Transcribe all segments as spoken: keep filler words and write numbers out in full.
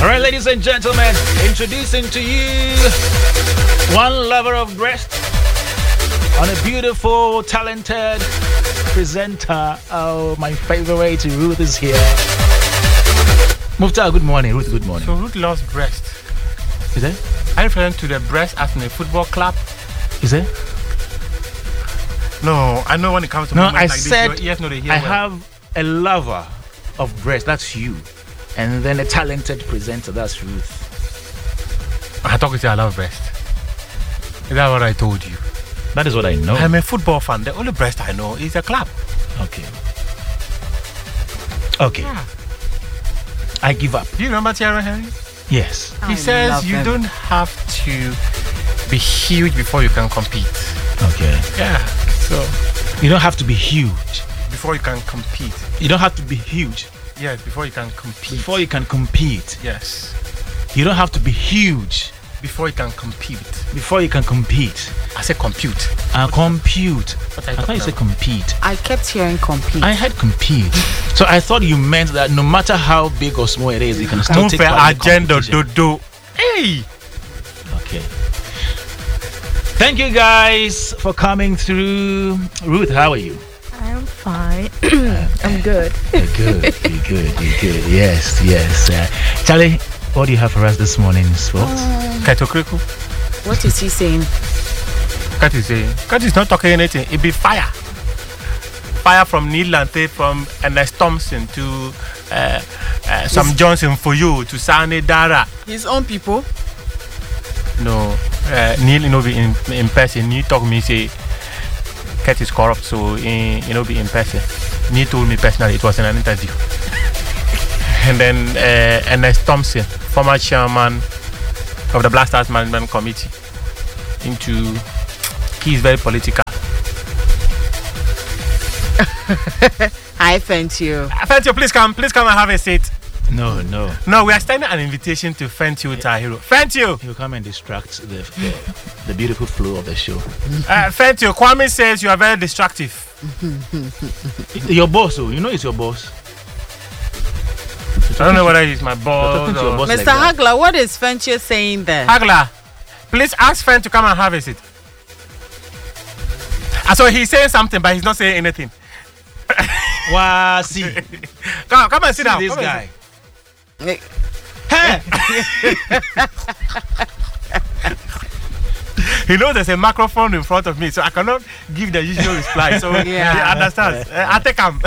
All right, ladies and gentlemen, introducing to you one lover of breast on a beautiful, talented presenter. Oh, my favorite, Ruth is here. Mufta, good morning. Ruth, good morning. So Ruth loves breast. Is it? Are you referring to the breast as in a football club? Is it? No, I know when it comes to no, moments I like said this. Yes, no, they hear I well. have a lover of breast. That's you. And then a talented presenter. That's Ruth. I talk to you, I love breast. Is that what I told you? That is what I know. I'm a football fan. The only breast I know is a club. Okay. Okay. Yeah. I give up. Do you remember Thierry Henry? Yes. He I says love you him. don't have to be huge before you can compete. Okay. Yeah. So You don't have to be huge. before you can compete. You don't have to be huge Yes, before you can compete. before you can compete. Yes. You don't have to be huge Before you can compete. before you can compete. I said compute. Uh, compute. What are I you thought you talking said about? compete. I kept hearing compete. I had compete. So I thought you meant that no matter how big or small it is, you can still Move take for part in the agenda competition. do do. Hey. Okay. Thank you guys for coming through. Ruth, how are you? I'm fine. I'm good. You're good. You're good. You're good. Yes, yes. Uh, Charlie, what do you have for us this morning in sports? Kaito Kriku. What is he saying? Kat is saying. Kat is not talking anything. It be fire. Fire from Neil Lante, from Ernest Thompson to uh, uh, Sam Johnson for you to Sane Dara. His own people. No, uh, Neil, you know, be in, in person. Neil talk me say Kat is corrupt, so in, you know, be in person. Neil told me personally it was in an interview. And then uh, Ernest Thompson, former chairman of the Black Stars Management Committee, into he is very political. I thank you. Fentio, please come, please come and have a seat. No, no. No, we are extending an invitation to Fentio Tahiro. Fentio, You come and distract the, the, the beautiful flow of the show. uh, Fentio, Kwame says you are very destructive. Your boss, oh, you know it's your boss. I don't know whether he's my You're boss talking to your or... boss Mister like that. Hagler, what is Fenchie saying there? Hagla, please ask Fen to come and have a seat. Ah, so he's saying something, but he's not saying anything. Wow, see. Come, come and sit down. This Come and guy. Eh, Hey! sit- He knows there's a microphone in front of me, so I cannot give the usual reply. So Yeah. he understands. Uh, I take him.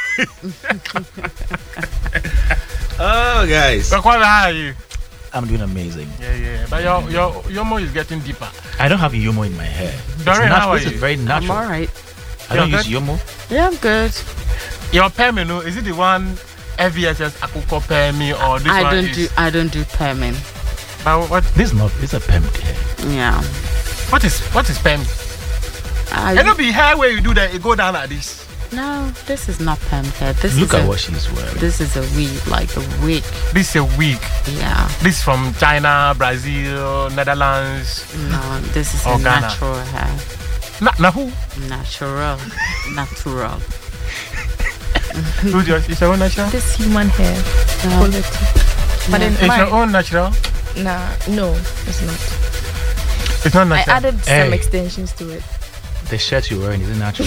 Oh, guys. So Kwame, how are you? I'm doing amazing. Yeah, yeah. But your your your mo is getting deeper. I don't have Yomo in my hair. It's Doreen, nat- how are this is you? very I'm natural. all right. I don't You're use Yomo. Yeah, I'm good. Your permit, no, is it the one F V S S Akuko permit or this I one don't is? do. I don't do perming. But what This is not, this is a permit hair. Yeah. what is what is permit? I, It don't be hair where you do that. It go down like this. no, this is not perm hair. This Look is at a, what she's wearing. This is a wig, like a wig. This is a wig. Yeah. This is from China, Brazil, Netherlands. No, this is Or a Ghana. natural hair. Na, na who? Natural. Natural. Who's yours? It's your own natural. This human hair Um, quality. But then It's your mine, own natural. nah, no, it's not. It's not I natural. added Hey. some extensions to it. The shirt you're wearing, is it natural?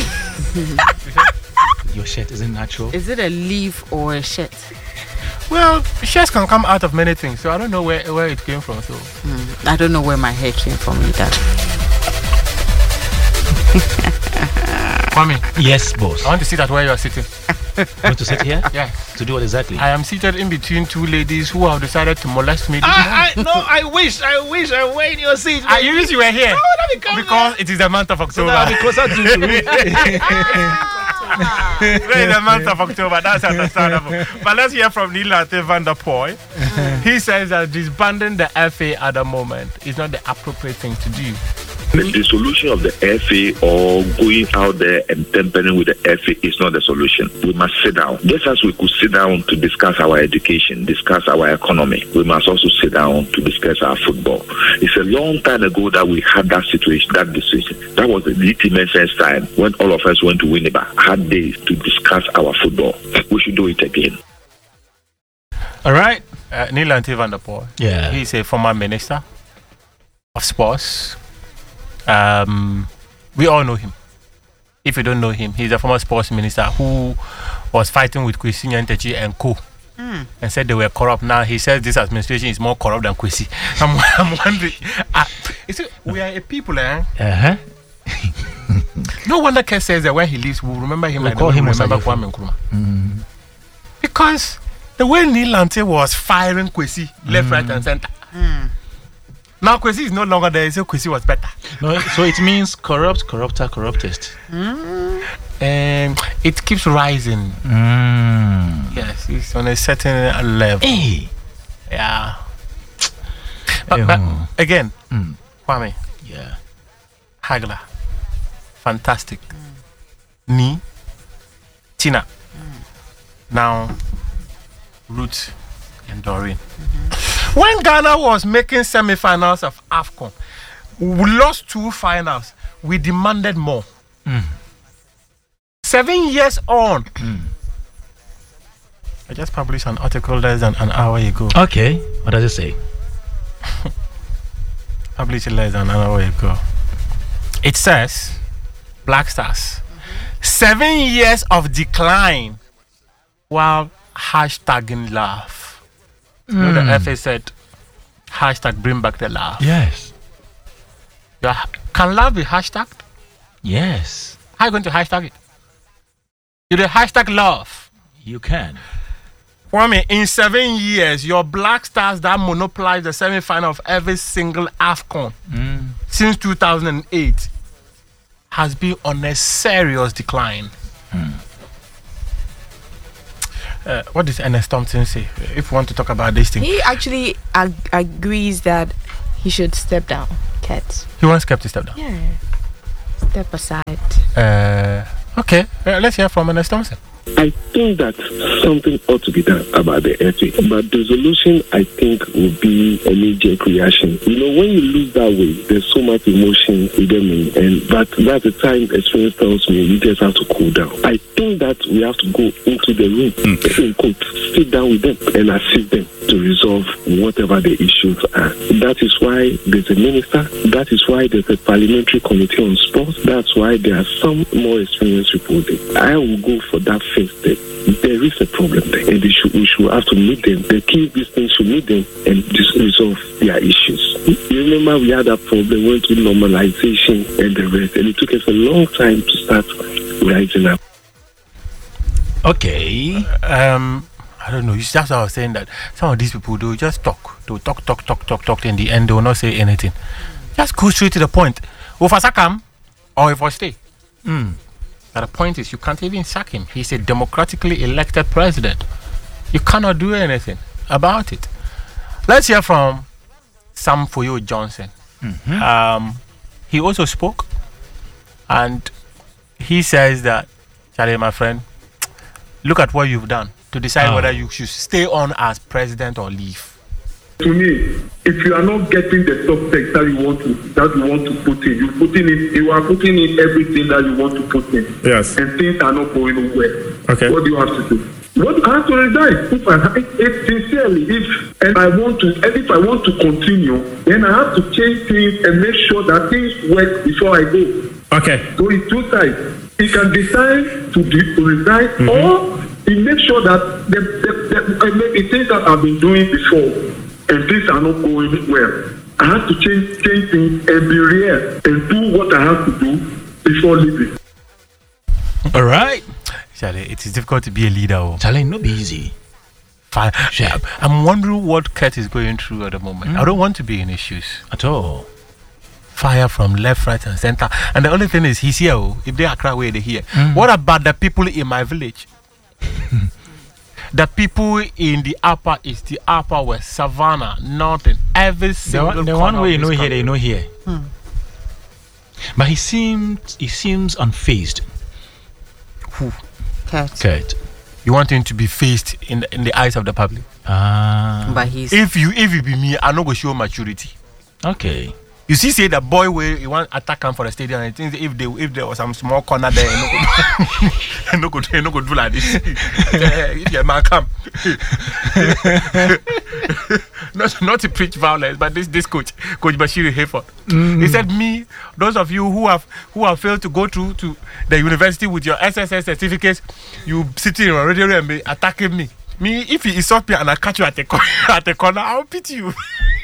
Your shirt, is it natural? Is it a leaf or a shirt? Well, shirts can come out of many things, so I don't know where, where it came from. So Mm, I don't know where my hair came from either. Kwame, Yes, boss. I want to sit at where you are sitting. Want to sit here? Yeah, To do what exactly? I am seated in between two ladies who have decided to molest me. I, I, no, I wish, I wish I were in your seat. I wish you were here No, let me come because it is the month of So October. that I'll be closer to you. We're in the month of October, that's understandable. But let's hear from Nilate van der Poy. He says that disbanding the F A at the moment is not the appropriate thing to do. The, the solution of the F A or going out there and tampering with the F A is not the solution. We must sit down. Just as we could sit down to discuss our education, discuss our economy, we must also sit down to discuss our football. It's a long time ago that we had that situation, that decision. That was the D T Mensah's time when all of us went to Winneba, had days to discuss our football. We should do it again. All right. uh, Neil Lanty van der Poel. Yeah. He's a former minister of sports. Um, we all know him. If you don't know him, he's a former sports minister who was fighting with Kwesi Nyantakyi and co. Mm. And said they were corrupt. Now he says this administration is more corrupt than Kwesi. I'm, I'm wondering. Uh, is it, we are a people, eh? Uh-huh. No wonder Kes says that when he leaves, we'll remember him. We'll like call him remember Osagyefo. Kwame Nkrumah. Mm. Because the way Neil Lanty was firing Kwesi left, right, and center. Mm. Now Kwesi is no longer there. So Kwesi was better. No, so it means corrupt, corrupter, corruptest. Mm. And it keeps rising. Mm. Yes, it's on a certain level. Hey. Yeah. But, but Mm. again, Mm. Kwame, Yeah. Hagler, fantastic. Ni, Tina, now Ruth and Doreen. When Ghana was making semi-finals of AFCON, we lost two finals. We demanded more. Mm. Seven years on, I just published an article less than an hour ago. Okay. What does it say? Published less than an hour ago. It says, Black Stars, seven years of decline while hashtagging love. You know, the Mm. F A said, hashtag bring back the love. Yes. You are- Can love be hashtagged? Yes. How are you going to hashtag it? You the hashtag love. You can. For me, in seven years, your Black Stars that monopolized the semi-final of every single AFCON Mm. since two thousand eight has been on a serious decline. Uh, what does Ernest Thompson say? If you want to talk about this thing, He actually ag- agrees that he should step down. Cat. he wants Skep to step down. Yeah. Step aside. Uh, okay, uh, let's hear from Ernest Thompson. I think that something ought to be done about the F A, but the solution, I think, will be a knee-jerk reaction. You know, when you lose that way, there's so much emotion with them, and but that's the time experience tells me you just have to cool down. I think that we have to go into the room, in quote, sit down with them and assist them to resolve whatever the issues are. That is why there's a minister. That is why there's a parliamentary committee on sports. That's why there are some more experienced people there. I will go for that first step. There is a problem there, and they should, we should have to meet them. The key business should meet them and just resolve their issues. You remember we had that problem, went through normalization and the rest, and it took us a long time to start rising up. Okay. Um, I don't know. It's just how I was saying that some of these people they will just talk, they will talk, talk, talk, talk, talk. In the end, they will not say anything. Just go straight to the point. If I sack him, or if I stay. Mm. But the point is, you can't even sack him. He's a democratically elected president. You cannot do anything about it. Let's hear from Sam Foyo Johnson. Mhm. Um, he also spoke, and he says that, Charlie, my friend, look at what you've done to decide Oh. whether you should stay on as president or leave. To me, if you are not getting the subtext that you want to that you want to put in, you putting in you are putting in everything that you want to put in. Yes. And things are not going well. Okay. What do you have to do? What I have to resign. If I if sincerely, if and I want to and if I want to continue, then I have to change things and make sure that things work before I go. Okay. So it's two sides. He can decide to, de- to resign, or he makes sure that the, the, the, uh, maybe things that I've been doing before and things are not going well. I have to change, change things and be real and do what I have to do before leaving. All right. Charlie, it is difficult to be a leader. Oh. Charlie, no be easy. Fine. Sure. I'm wondering what Kurt is going through at the moment. I don't want to be in his shoes. At all. Fire from left, right, and center. And the only thing is, he's here. Oh. If they are cry away, they're here. Mm. What about the people in my village? The people in the upper east, the upper west, Savannah, Northern, every The, single one- the corner one way you of know this here, they country. know here. But he seems he seems unfazed. Who? Cat. Kurt. You want him to be faced in the, in the eyes of the public. Ah. But he's If you if you be me, I no go show maturity. Okay. You see, say the boy where you want attack him for the stadium, and things if they if there was some small corner there, you know, you no good, you no good do like this. If your man come, not not to preach violence, but this this coach, Coach Bashir Hayford, mm-hmm. he said, me, those of you who have who have failed to go to to the university with your S S S certificates, you sitting in a radio and be attacking me. Me, if he insult me and I catch you at the corner, at the corner, I'll pity you.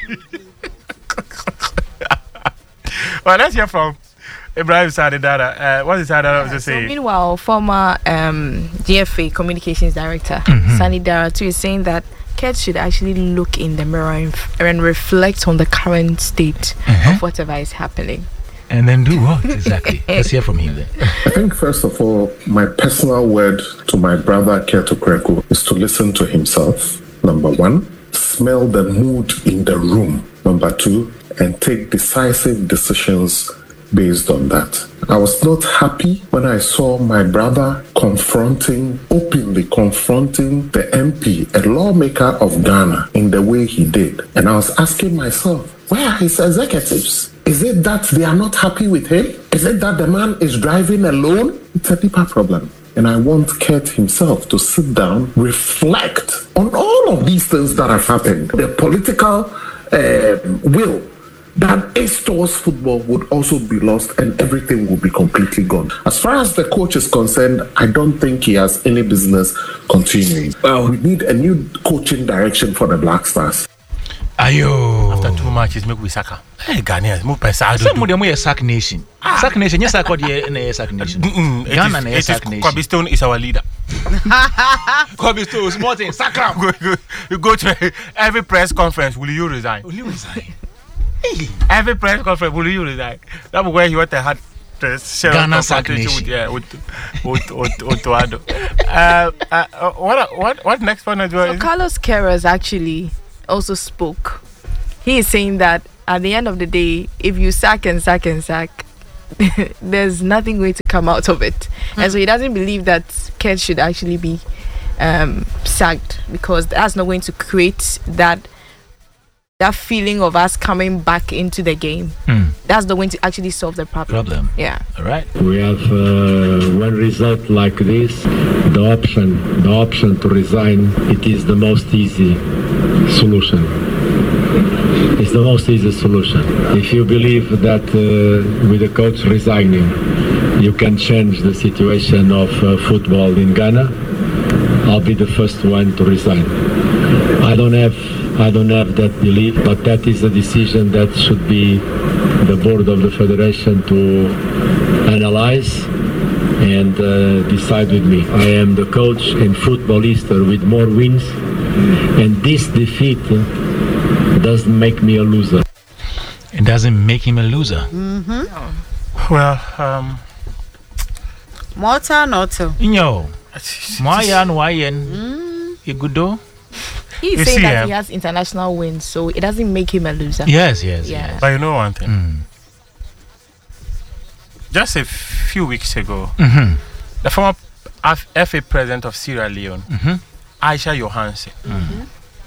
Well, let's hear from Ibrahim Sadidara. Uh, what is Sadidara yeah, to say? So meanwhile, former um, G F A Communications Director mm-hmm. Sani Dara too is saying that Kurt should actually look in the mirror and, f- and reflect on the current state mm-hmm. of whatever is happening. And then do what exactly? Let's hear from him then. I think first of all, my personal word to my brother Kurt Okraku is to listen to himself. Number one, smell the mood in the room. Number two, and take decisive decisions based on that. I was not happy when I saw my brother confronting, openly confronting the M P, a lawmaker of Ghana, in the way he did. And I was asking myself, where are his executives? Is it that they are not happy with him? Is it that the man is driving alone? It's a deeper problem. And I want Kurt himself to sit down, reflect on all of these things that have happened. The political uh, will that is towards football would also be lost and everything will be completely gone. As far as the coach is concerned, I don't think he has any business continuing. Well, we need a new coaching direction for the Black Stars. Ayo. After two matches, make we Saka. Hey, Ghanaians, move per side. Some of them are Sack Nation. Ah. Sack Nation, yes, I called you a Sack Nation. Ghana is Sack Nation. Kobe Stone is our leader. Kobe Stone, small thing, Sakram. You go to every press conference, will you resign? Will you resign? Every press conference, will you resign? That was where he went to have the Ghana Sack Nation. With, yeah, with, with, with, with Toado. uh, uh, what, what, what next one? So Carlos Queiroz actually also spoke. He is saying that at the end of the day, if you sack and sack and sack, there's nothing going to come out of it. Mm. And so he doesn't believe that Kurt should actually be um, sacked, because that's not going to create that that feeling of us coming back into the game. Mm. That's not going to actually solve the problem. Problem. Yeah. All right. We have uh, one result like this. The option, the option to resign, it is the most easy solution. It's the most easy solution. If you believe that uh, with the coach resigning, you can change the situation of uh, football in Ghana, I'll be the first one to resign. I don't have I don't have that belief, but that is a decision that should be the board of the federation to analyze and uh, decide with me. I am the coach and footballister with more wins, and this defeat doesn't make me a loser. It doesn't make him a loser. Mm-hmm. Well, um... Morta Noto. Yo. Mayan, Wayan. You good though? He's You saying see, that um, he has international wins, so it doesn't make him a loser. Yes, yes, Yeah. yes. But you know one thing? Mm. Just a few weeks ago, Mm-hmm. the former F- F A president of Sierra Leone, Mm-hmm. Aisha Johansen, Mm-hmm.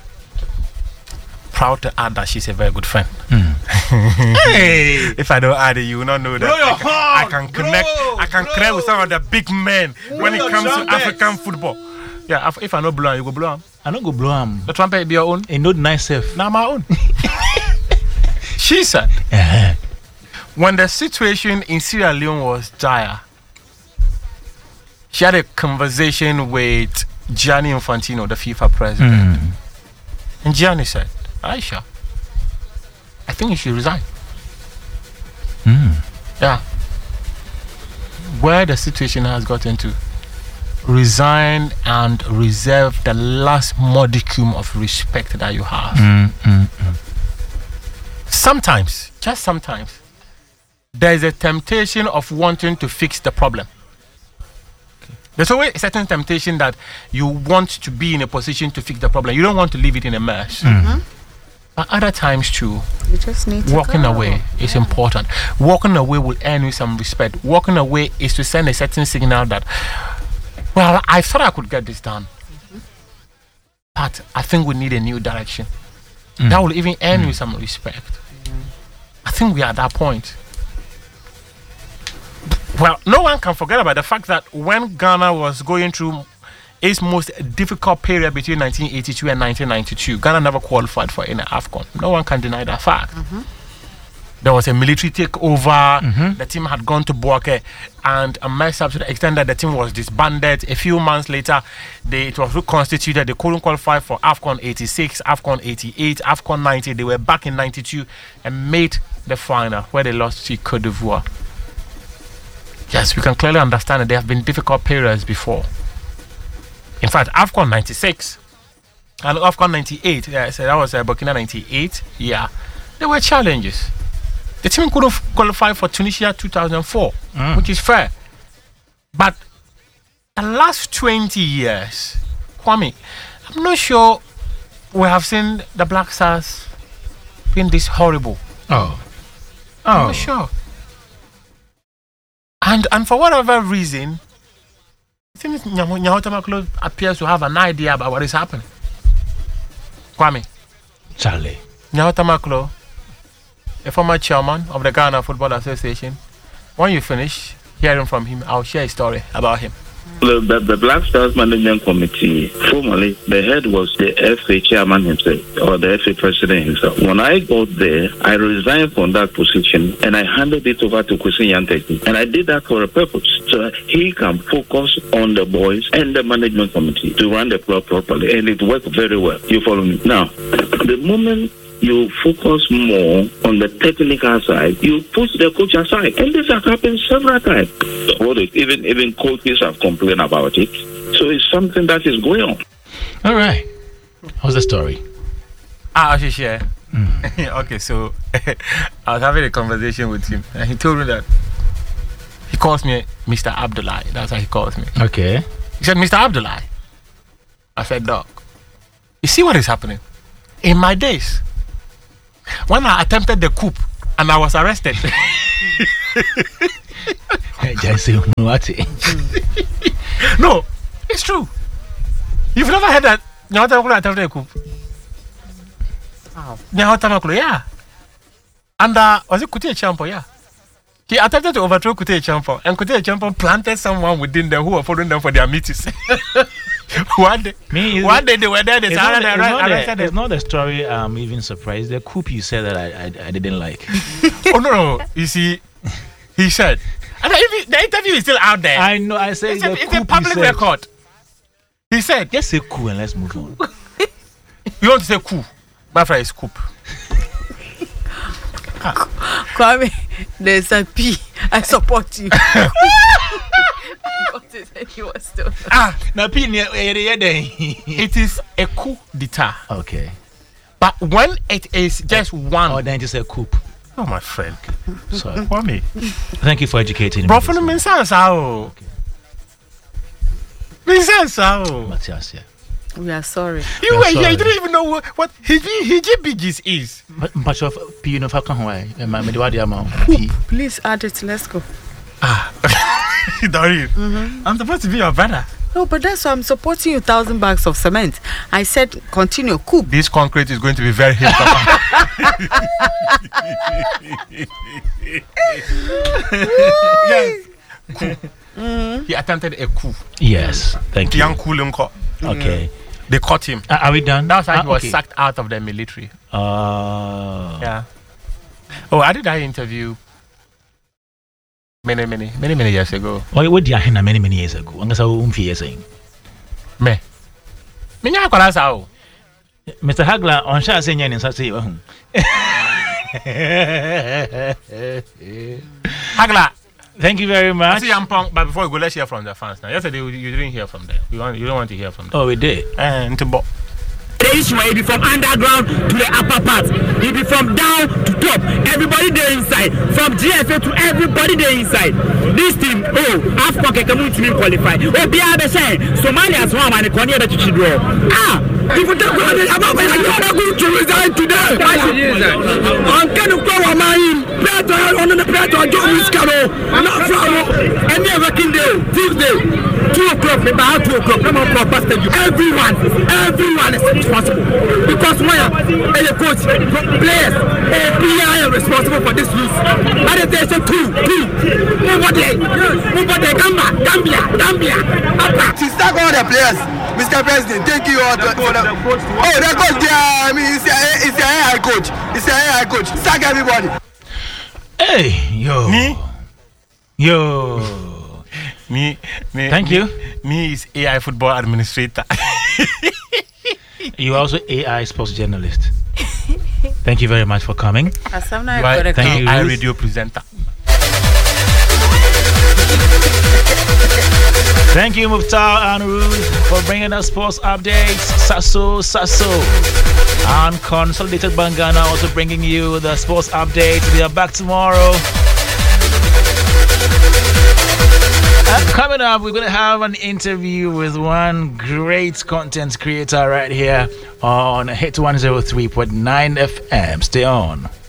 proud to add that she's a very good friend. Mm. Hey! If I don't add it, you will not know that. Blow your I can, I horn, can connect. blow, I can blow. connect with some of the big men when it your comes to trumpets. African football. Yeah, if, if I know blow, 'em, you go blow 'em. I don't go blow him. The trumpet be your own. Ain't no nice self. Now my own. She said, Uh-huh. when the situation in Sierra Leone was dire, she had a conversation with Gianni Infantino, the FIFA president. Mm. And Gianni said, Aisha, I think you should resign. Mm. Yeah. Where the situation has gotten to, resign and reserve the last modicum of respect that you have. Mm, mm, mm. Sometimes, just sometimes, there is a temptation of wanting to fix the problem. There's always a certain temptation that you want to be in a position to fix the problem. You don't want to leave it in a mess. Mm. But other times too, You just need to walking go. away is important. Walking away will earn you some respect. Walking away is to send a certain signal that, well, I thought I could get this done, mm-hmm. but I think we need a new direction. Mm. That will even earn mm. you some respect. Mm. I think we are at that point. Well, no one can forget about the fact that when Ghana was going through its most difficult period between nineteen eighty-two and nineteen ninety-two, Ghana never qualified for any AFCON. No one can deny that fact. Mm-hmm. There was a military takeover. Mm-hmm. The team had gone to Bouake and a mess up to the extent that the team was disbanded. A few months later, they, it was reconstituted. They couldn't qualify for AFCON eighty-six, AFCON eighty-eight, AFCON ninety. They were back in ninety-two and made the final where they lost to Cote d'Ivoire. Yes, we can clearly understand that there have been difficult periods before. In fact, AFCON ninety-six and AFCON ninety-eight, yeah, so that was uh, Burkina ninety-eight, yeah, there were challenges. The team couldn't qualify for Tunisia two thousand four, mm. which is fair. But the last twenty years, Kwame, I'm not sure we have seen the Black Stars being this horrible. Oh. Oh. I'm not sure. And and for whatever reason, I think Nyahota Maklo appears to have an idea about what is happening. Kwame. Charlie. Nyahota Maklo, a former chairman of the Ghana Football Association. When you finish hearing from him, I'll share a story about him. The, the, the Black Stars Management Committee, formerly, the head was the F A chairman himself, or the F A president himself. When I got there, I resigned from that position and I handed it over to Kwesi Nyantakyi. And I did that for a purpose, so that he can focus on the boys and the management committee to run the club properly. And it worked very well. You follow me? Now, the moment you focus more on the technical side, you push the coach aside. And this has happened several times. Even, even coaches have complained about it. So it's something that is going on. All right. How's the story? Ah, I should share. Mm. Okay, so I was having a conversation with him, and he told me that he calls me Mister Abdullah. That's how he calls me. Okay. He said, Mister Abdullah. I said, Doc, you see what is happening? In my days, when I attempted the coup and I was arrested. No, it's true. You've never heard that Nyahota Maklo attempted a coup? Wow. Nyahota Maklo, yeah. And uh, was it Kuti Echampo? Yeah. He attempted to overthrow Kuti Echampo, and Kuti Echampo planted someone within them who were following them for their meetings. One day, Me, one day they were there. They it's, not the, the, it's, not the, the, it's not the story. I'm even surprised. The coup you said that I I, I didn't like. Oh no, no! You see, he said, and the, the interview is still out there. I know. I said it's a, it's a public record. He said, "Just say coup and let's move on." You want to say coup? My friend is coup. Kwame, there's a P. I support you. He was still ah, now P it is a coup d'etat. Okay. But when it is just one, or then just a coup. Oh, my friend. Sorry. Kwame. Thank you for educating me. Bro, for the mensa sao. Mensa sao. Matthias, yeah. We are sorry. You we were sorry. here. You didn't even know what what Hiji is. But of P, you know, how come why? Please add it. Let's go. Ah. Dari, mm-hmm. I'm supposed to be your brother. No, but that's why I'm supporting you. Thousand bags of cement. I said, continue. Cool. This concrete is going to be very heavy. Yes. Coup. Mm-hmm. He attempted a coup. Yes, thank you. Young Kulimko. Okay. They caught him. Uh, are we done? That's how uh, he was okay. sacked out of the military. Uh, yeah. Oh, I did that interview many, many, many, many years ago. What what did you hear many, many years ago? I'm going to say, me. Me nya kwala sao. Mister Hagler, on shall say nyan say you. Hagler, thank you very much. I see I'm punk, but before we go, let's hear from the fans now. Yesterday you, you didn't hear from them. You want, you don't want to hear from them. Oh, we did. And to bo- The issue will be from underground to the upper part. It be from down to top. Everybody there inside. From G F A to everybody there inside. This team, oh, Africa can come to qualify. Oh, be able to say Somalia's one man can hear the draw. Ah, if you talk about it, I'm not going to resign today. I'm going to go on my player on the player to John Miscaro. Not from any working day, Tuesday, two o'clock, about two o'clock. Come on, Pastor. Everyone, everyone is responsible because when a coach, players, a player responsible for this lose. Meditation two, two. Nobody, nobody, Gambia, Gambia, Gambia. To stack all the players, Mister President, thank you all. To, for the, the coach oh, the coach, yeah, I mean, it's a, it's a A I coach. It's a A I coach. Stack everybody. Hey, yo. Me? Yo. Me, me. Thank me, you. Me is A I football administrator. You are also A I sports journalist. Thank you very much for coming. Right, thank you. A I radio presenter. Thank you, Mukhtar and Ruth, for bringing us sports updates. Sasso, Sasso. And Consolidated Bangana also bringing you the sports updates. We are back tomorrow. And coming up, we're going to have an interview with one great content creator right here on Hit one oh three point nine F M. Stay on.